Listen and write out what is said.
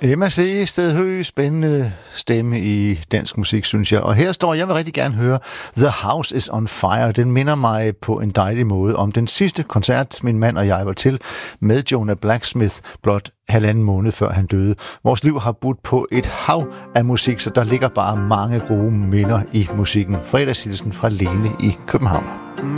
Emma C. Stedhøj, spændende stemme i dansk musik, synes jeg. Og her står, jeg vil rigtig gerne høre The House is on Fire. Den minder mig på en dejlig måde om den sidste koncert, min mand og jeg var til med Jonah Blacksmith, blot 1,5 måned før han døde. Vores liv har budt på et hav af musik, så der ligger bare mange gode minder i musikken. Fredagshilsen fra Lene i København.